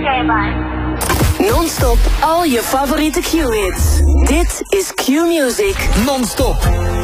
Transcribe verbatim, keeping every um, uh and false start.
Oké, bye. Non-stop al je favoriete Q-hits. Dit is Q-Music. Non-stop.